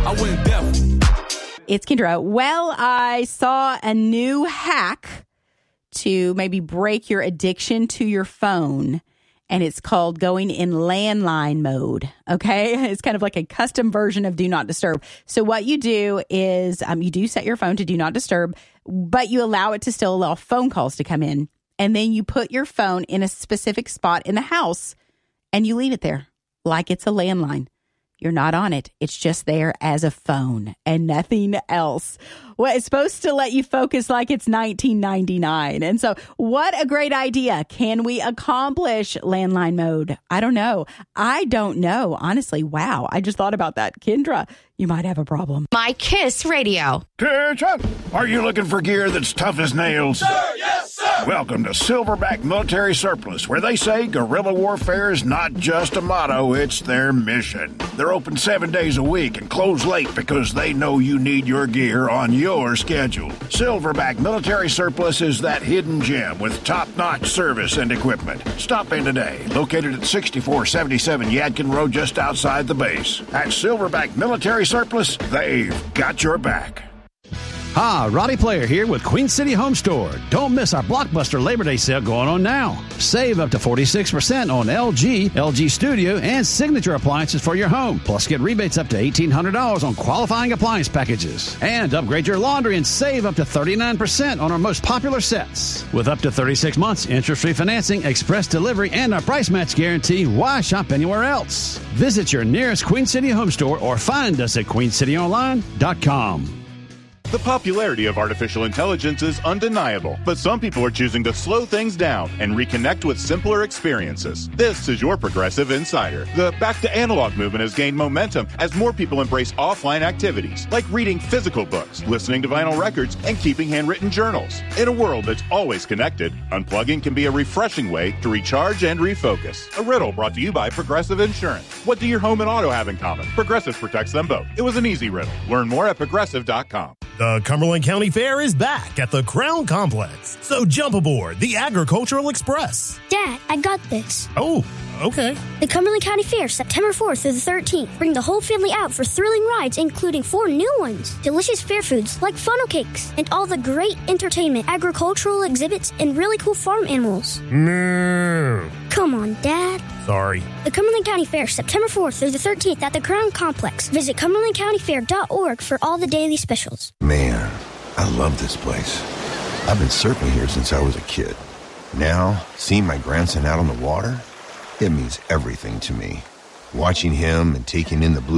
I went deaf. It's Kendra. Well, I saw a new hack to maybe break your addiction to your phone, and it's called going in landline mode, okay? It's kind of like a custom version of Do Not Disturb. So what you do is you do set your phone to Do Not Disturb, but you allow it to still allow phone calls to come in, and then you put your phone in a specific spot in the house, and you leave it there like it's a landline. You're not on it. It's just there as a phone and nothing else. Well, it's supposed to let you focus like it's 1999. And so what a great idea. Can we accomplish landline mode? I don't know. Honestly, wow. I just thought about that. Kendra, you might have a problem. My Kiss Radio. Attention! Are you looking for gear that's tough as nails? Sir, yes, sir. Welcome to Silverback Military Surplus, where they say guerrilla warfare is not just a motto, it's their mission. They're open 7 days a week and close late because they know you need your gear on your schedule. Silverback Military Surplus is that hidden gem with top-notch service and equipment. Stop in today, located at 6477 Yadkin Road just outside the base. At Silverback Military Surplus, they've got your back. Hi, Roddy Player here with Queen City Home Store. Don't miss our Blockbuster Labor Day sale going on now. Save up to 46% on LG, LG Studio, and Signature appliances for your home. Plus, get rebates up to $1,800 on qualifying appliance packages. And upgrade your laundry and save up to 39% on our most popular sets. With up to 36 months, interest-free financing, express delivery, and our price match guarantee, why shop anywhere else? Visit your nearest Queen City Home Store or find us at queencityonline.com. The popularity of artificial intelligence is undeniable, but some people are choosing to slow things down and reconnect with simpler experiences. This is your Progressive Insider. The back to analog movement has gained momentum as more people embrace offline activities, like reading physical books, listening to vinyl records, and keeping handwritten journals. In a world that's always connected, unplugging can be a refreshing way to recharge and refocus. A riddle brought to you by Progressive Insurance. What do your home and auto have in common? Progressive protects them both. It was an easy riddle. Learn more at Progressive.com. The Cumberland County Fair is back at the Crown Complex. So jump aboard the Agricultural Express. Dad, I got this. Oh, okay. The Cumberland County Fair, September 4th through the 13th. Bring the whole family out for thrilling rides, including 4 new ones. Delicious fair foods like funnel cakes and all the great entertainment, agricultural exhibits, and really cool farm animals. No. Come on, Dad. Sorry. The Cumberland County Fair, September 4th through the 13th at the Crown Complex. Visit CumberlandCountyFair.org for all the daily specials. Man, I love this place. I've been surfing here since I was a kid. Now, seeing my grandson out on the water, it means everything to me. Watching him and taking in the blue